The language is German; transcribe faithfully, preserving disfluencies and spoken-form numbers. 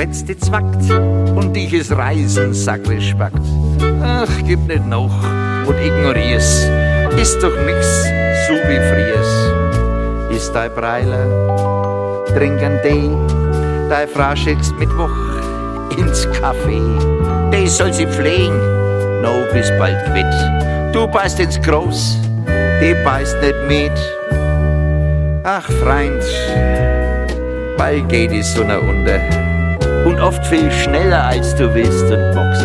wenn's die zwackt und dich is Reisen sacklich spackt. Ach, gib nicht noch und ignorier's, ist doch nix so wie friers. Ist dein Breiler, trink an Tee, dein Frau schickst Mittwoch ins Café. Die soll sie pflegen, no bis bald quitt. Du beißt ins Groß, die beißt nicht mit. Ach Freund, bald geht die Sonne unter und oft viel schneller als du willst und magst.